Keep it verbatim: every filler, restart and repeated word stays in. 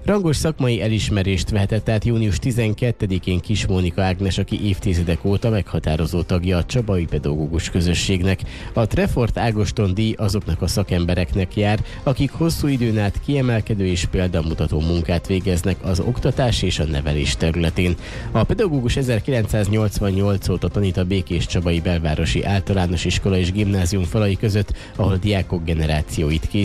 Rangos szakmai elismerést vehetett át június tizenkettedikén Kis Mónika Ágnes, aki évtizedek óta meghatározó tagja a csabai pedagógus közösségnek. A Trefort Ágoston díj azoknak a szakembereknek jár, akik hosszú időn át kiemelkedő és példamutató munkát végeznek az oktatás és a nevelés területén. A pedagógus ezerkilencszáznyolcvannyolc óta tanít a Békéscsabai Belvárosi Általános Iskola és Gimnázium falai között, ahol diákok generációit készít